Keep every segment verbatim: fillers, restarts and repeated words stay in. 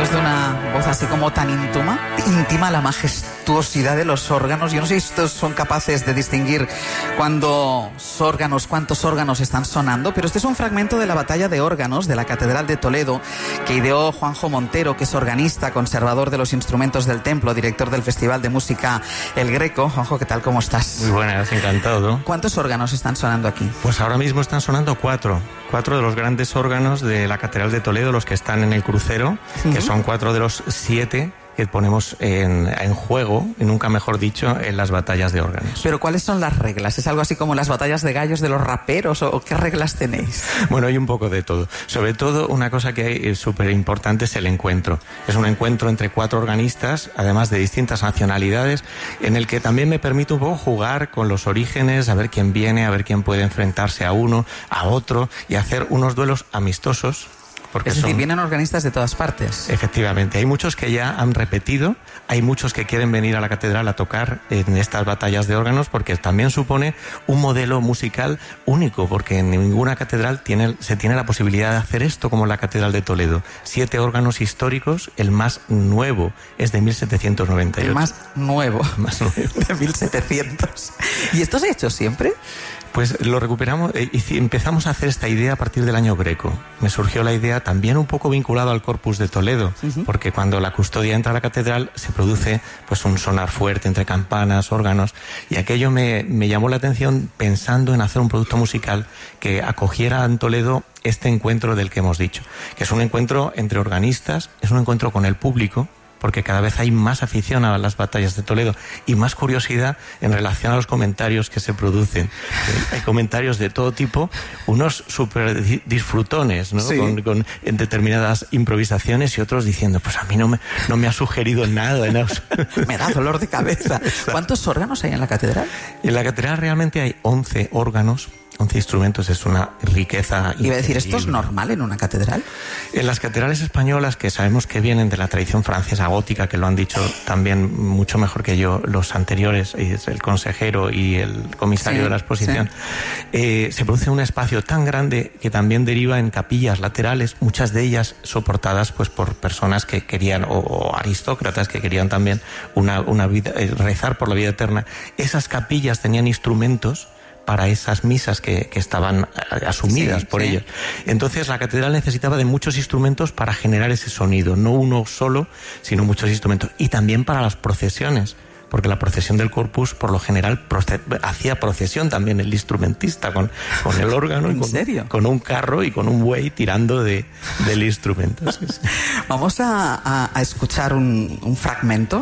después de una voz así como tan íntima, íntima la majestuosidad de los órganos. Yo no sé si estos son capaces de distinguir cuando órganos, cuántos órganos están sonando, pero este es un fragmento de la batalla de órganos de la Catedral de Toledo que ideó Juanjo Montero, que es organista, conservador de los instrumentos del templo, director del Festival de Música El Greco. Juanjo, ¿qué tal? ¿Cómo estás? Muy buenas, encantado. ¿Cuántos órganos están sonando aquí? Pues ahora mismo están sonando cuatro. Cuatro de los grandes órganos de la Catedral de Toledo, los que están en el crucero, uh-huh. que son cuatro de los siete que ponemos en, en juego, y nunca mejor dicho, en las batallas de órganos. ¿Pero cuáles son las reglas? ¿Es algo así como las batallas de gallos de los raperos o, o qué reglas tenéis? Bueno, hay un poco de todo. Sobre todo, una cosa que es súper importante es el encuentro. Es un encuentro entre cuatro organistas, además de distintas nacionalidades, en el que también me permite un poco jugar con los orígenes, a ver quién viene, a ver quién puede enfrentarse a uno, a otro, y hacer unos duelos amistosos. Porque es decir, son... vienen organistas de todas partes. Efectivamente, hay muchos que ya han repetido, hay muchos que quieren venir a la catedral a tocar en estas batallas de órganos, porque también supone un modelo musical único, porque en ninguna catedral tiene, se tiene la posibilidad de hacer esto como la Catedral de Toledo. Siete órganos históricos, el más nuevo es de mil setecientos noventa y ocho. El más nuevo, más nuevo. de mil setecientos. ¿Y esto se ha hecho siempre? Pues lo recuperamos y empezamos a hacer esta idea a partir del año Greco. Me surgió la idea también un poco vinculado al Corpus de Toledo, uh-huh. porque cuando la custodia entra a la catedral se produce pues un sonar fuerte entre campanas, órganos, y aquello me, me llamó la atención pensando en hacer un producto musical que acogiera en Toledo este encuentro del que hemos dicho, que es un encuentro entre organistas, es un encuentro con el público, porque cada vez hay más afición a las batallas de Toledo y más curiosidad en relación a los comentarios que se producen. Hay comentarios de todo tipo, unos súper disfrutones, ¿no? Sí. Con, con en determinadas improvisaciones, y otros diciendo, pues a mí no me, no me ha sugerido nada. ¿no? Me da dolor de cabeza. ¿Cuántos órganos hay en la catedral? En la catedral realmente hay once órganos. once instrumentos, es una riqueza increíble. Iba a decir, ¿esto es normal en una catedral? En las catedrales españolas, que sabemos que vienen de la tradición francesa gótica, que lo han dicho también mucho mejor que yo los anteriores, el consejero y el comisario sí, de la exposición, sí. eh, se produce un espacio tan grande que también deriva en capillas laterales, muchas de ellas soportadas pues por personas que querían, o, o aristócratas que querían también una, una vida, eh, rezar por la vida eterna. Esas capillas tenían instrumentos para esas misas que, que estaban asumidas sí, por sí. ellos. Entonces la catedral necesitaba de muchos instrumentos para generar ese sonido, no uno solo, sino muchos instrumentos. Y también para las procesiones, porque la procesión del Corpus, por lo general, proce- hacía procesión también el instrumentista con, con el órgano, ¿En y con, serio? con un carro y con un buey tirando de, del instrumento. Sí, sí. Vamos a, a, a escuchar un, un fragmento.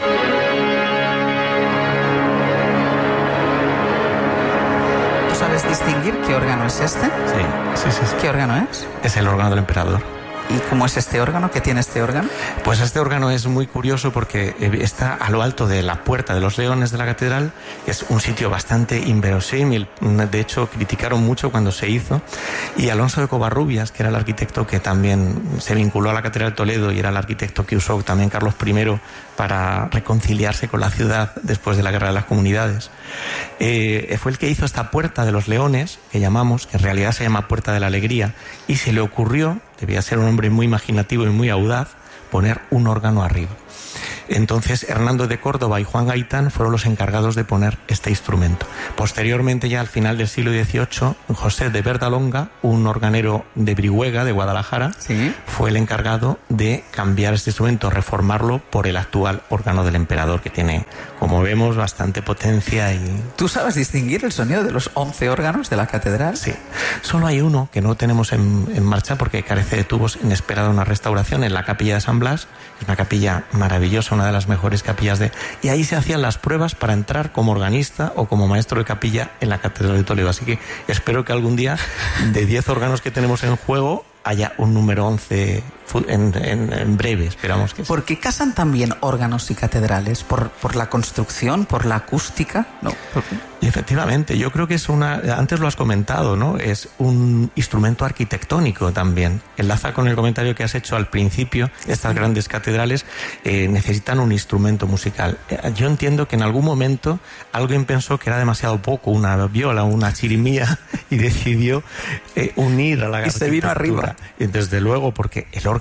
¿Sabes distinguir qué órgano es este? Sí, sí, sí, sí. ¿Qué órgano es? Es el órgano del emperador. ¿Y cómo es este órgano? ¿Qué tiene este órgano? Pues este órgano es muy curioso porque está a lo alto de la Puerta de los Leones de la catedral. Es un sitio bastante inverosímil. De hecho, criticaron mucho cuando se hizo. Y Alonso de Covarrubias, que era el arquitecto que también se vinculó a la Catedral de Toledo y era el arquitecto que usó también Carlos primero para reconciliarse con la ciudad después de la Guerra de las Comunidades, eh, fue el que hizo esta Puerta de los Leones, que llamamos, que en realidad se llama Puerta de la Alegría, y se le ocurrió, debía ser un hombre muy imaginativo y muy audaz, poner un órgano arriba. Entonces Hernando de Córdoba y Juan Gaitán fueron los encargados de poner este instrumento. Posteriormente, ya al final del siglo dieciocho, José de Verdalonga, un organero de Brihuega, de Guadalajara, ¿sí? fue el encargado de cambiar este instrumento, reformarlo por el actual órgano del emperador, que tiene, como vemos, bastante potencia. Y... ¿Tú sabes distinguir el sonido de los once órganos de la catedral? Sí. Solo hay uno que no tenemos en, en marcha porque carece de tubos en espera de una restauración, en la capilla de San Blas. Es una capilla maravillosa, una de las mejores capillas de... Y ahí se hacían las pruebas para entrar como organista o como maestro de capilla en la Catedral de Toledo. Así que espero que algún día, de diez órganos que tenemos en juego, haya un número once en, en, en breve, esperamos que sí. ¿Por qué casan también órganos y catedrales? ¿Por, por la construcción, por la acústica? ¿No? ¿Por qué? Y efectivamente, yo creo que es una, antes lo has comentado, ¿no? Es un instrumento arquitectónico también. Enlaza con el comentario que has hecho al principio. Estas grandes catedrales eh, necesitan un instrumento musical. Yo entiendo que en algún momento alguien pensó que era demasiado poco, una viola, una chirimía, y decidió eh, unir a la y se vino arriba. Y desde luego, porque el órgano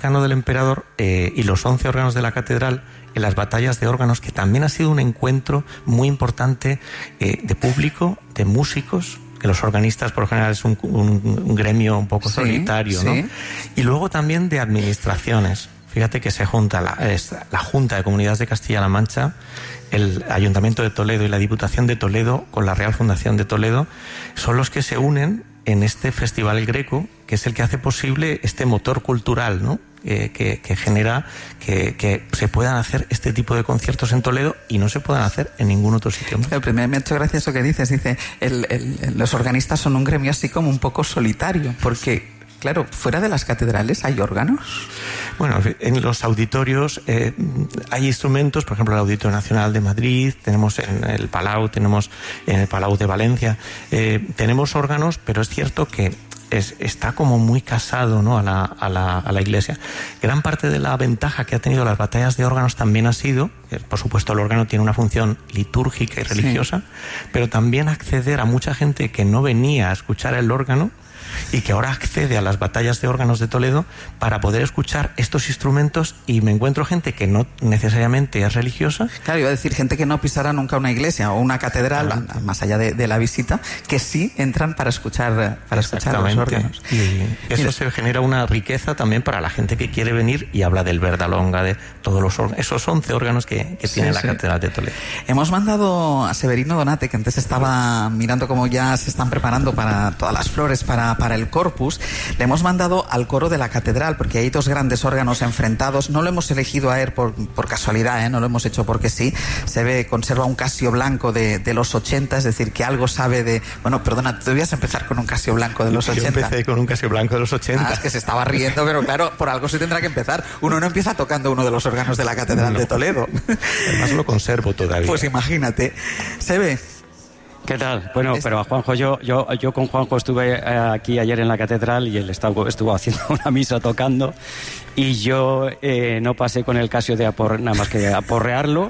órgano del emperador eh, y los once órganos de la catedral en las batallas de órganos, que también ha sido un encuentro muy importante eh, de público, de músicos, que los organistas por lo general es un, un, un gremio un poco sí, solitario, ¿no? Sí. Y luego también de administraciones. Fíjate que se junta la, es, la Junta de Comunidades de Castilla-La Mancha, el Ayuntamiento de Toledo y la Diputación de Toledo con la Real Fundación de Toledo, son los que se unen en este Festival Greco, que es el que hace posible este motor cultural, ¿no? Eh, que, que genera que, que se puedan hacer este tipo de conciertos en Toledo y no se puedan hacer en ningún otro sitio más. Pero primero me ha hecho gracia eso que dices, dice, el, el, los organistas son un gremio así como un poco solitario, porque, claro, fuera de las catedrales hay órganos. Bueno, en los auditorios eh, hay instrumentos, por ejemplo, el Auditorio Nacional de Madrid, tenemos en el Palau, tenemos en el Palau de Valencia, eh, tenemos órganos, pero es cierto que Es, está como muy casado, ¿no? a, la, a, la, a la iglesia. Gran parte de la ventaja que ha tenido las batallas de órganos también ha sido, que por supuesto el órgano tiene una función litúrgica y religiosa, sí, pero también acceder a mucha gente que no venía a escuchar el órgano y que ahora accede a las batallas de órganos de Toledo para poder escuchar estos instrumentos, y me encuentro gente que no necesariamente es religiosa. Claro, iba a decir gente que no pisará nunca una iglesia o una catedral, claro, más allá de, de la visita, que sí entran para escuchar, para escuchar los órganos. Y eso Mira, se genera una riqueza también para la gente que quiere venir y habla del Verdalonga, de todos los órganos, esos once órganos que, que tiene sí, la sí. Catedral de Toledo. Hemos mandado a Severino Donate, que antes estaba mirando cómo ya se están preparando para todas las flores para para el Corpus, le hemos mandado al coro de la catedral, porque hay dos grandes órganos enfrentados. No lo hemos elegido a él por, por casualidad, ¿eh? No lo hemos hecho porque sí. Se ve, conserva un Casio blanco de, de los ochenta, es decir, que algo sabe de... Bueno, perdona, tú debías empezar con un Casio blanco de los ochenta. Yo empecé con un Casio blanco de los ochenta. Ah, es que se estaba riendo, pero claro, por algo se tendrá que empezar. Uno no empieza tocando uno de los órganos de la catedral no. de Toledo. Además lo conservo todavía. Pues imagínate. Se ve... ¿Qué tal? Bueno, pero a Juanjo, yo, yo, yo con Juanjo estuve aquí ayer en la catedral y él estuvo, estuvo haciendo una misa tocando, y yo eh, no pasé con el Casio de apor, nada más que aporrearlo,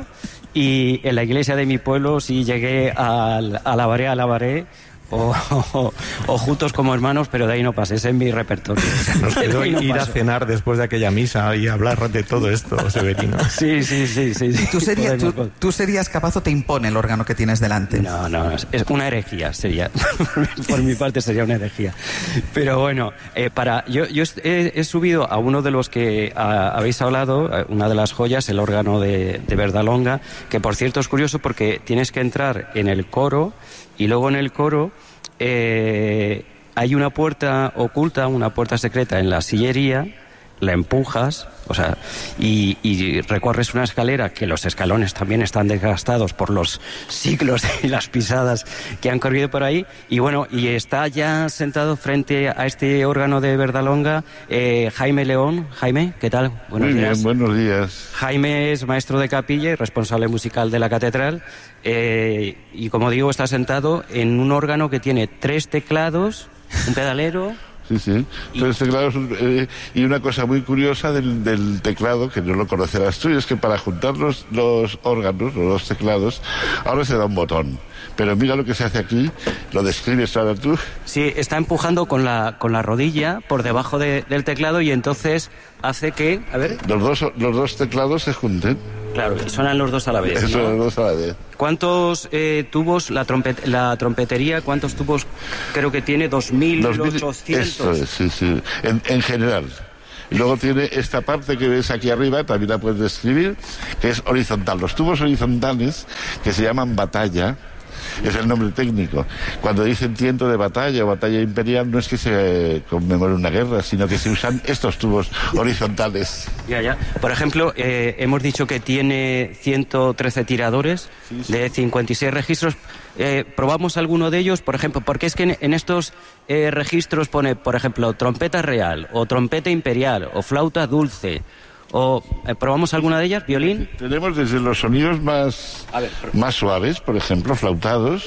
y en la iglesia de mi pueblo sí llegué al alabaré, alabaré, O, o, o juntos como hermanos, pero de ahí no pasé, ese es mi repertorio. Nos quedó no ir paso. a cenar después de aquella misa y hablar de todo esto, Severino. Sí, sí, sí, sí. sí. ¿Tú, serías, tú, ¿Tú serías capaz o te impone el órgano que tienes delante? No, no, es una herejía, sería. Por mi parte sería una herejía. Pero bueno, eh, para yo, yo he, he subido a uno de los que a, habéis hablado, una de las joyas, el órgano de, de Verdalonga, que por cierto es curioso porque tienes que entrar en el coro, y luego en el coro eh, hay una puerta oculta, una puerta secreta en la sillería, la empujas, o sea, y, y recorres una escalera que los escalones también están desgastados por los siglos y las pisadas que han corrido por ahí, y bueno, y está ya sentado frente a este órgano de Verdalonga eh, Jaime León. Jaime, ¿qué tal? Buenos Muy días. Bien, buenos días. Jaime es maestro de capilla y responsable musical de la catedral, eh, y como digo, está sentado en un órgano que tiene tres teclados, un pedalero... Sí, sí. Tres teclados, eh, y una cosa muy curiosa del, del teclado, que no lo conocerás tú, es que para juntar los, los órganos, los teclados, ahora se da un botón. Pero mira lo que se hace aquí, lo describes ahora tú. Sí, está empujando con la, con la rodilla por debajo de, del teclado, y entonces hace que... A ver... Los dos, los dos teclados se junten. Claro, y suenan los dos a la vez, ¿no? Suenan los dos a la vez. ¿Cuántos eh, tubos, la, trompet, la trompetería, cuántos tubos creo que tiene? dos mil ochocientos. Eso es, sí, sí, en, en general. Y luego tiene esta parte que ves aquí arriba, también la puedes describir, que es horizontal. Los tubos horizontales, que se llaman batalla, es el nombre técnico. Cuando dicen tiento de batalla o batalla imperial, no es que se conmemore una guerra, sino que se usan estos tubos horizontales. Ya, ya. Por ejemplo, eh, hemos dicho que tiene ciento trece tiradores, sí, sí, de cincuenta y seis registros. Eh, ¿Probamos alguno de ellos? Por ejemplo, porque es que en, en estos eh, registros pone, por ejemplo, trompeta real, o trompeta imperial, o flauta dulce... ¿O eh, probamos alguna de ellas? ¿Violín? Tenemos desde los sonidos más, A ver, pero... más suaves, por ejemplo, flautados.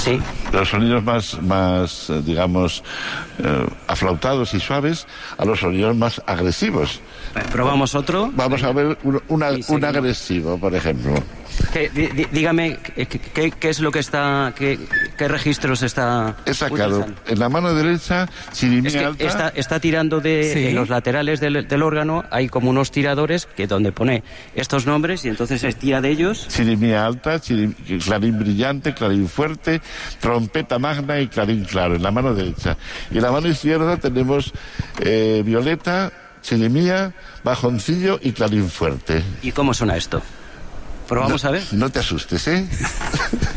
Sí. Los sonidos más, más eh, digamos, eh, aflautados y suaves a los sonidos más agresivos. Probamos otro. Vamos a ver un, una, Sí, un seguimos. agresivo, por ejemplo. ¿Qué, di- di- dígame, ¿qué, qué, qué es lo que está, qué, qué registros está He sacado utilizando? en la mano derecha chirimía Es que alta. está, está tirando de Sí. en los laterales del, del órgano, hay como unos tiradores que donde pone estos nombres y entonces se tira de ellos. Chirimía alta, chirim- clarín brillante, clarín fuerte, trompeta magna y clarín claro, en la mano derecha. Y en la mano izquierda tenemos eh, violeta, chirimía, bajoncillo y clarín fuerte. ¿Y cómo suena esto? Probamos a ver. No te asustes, ¿eh?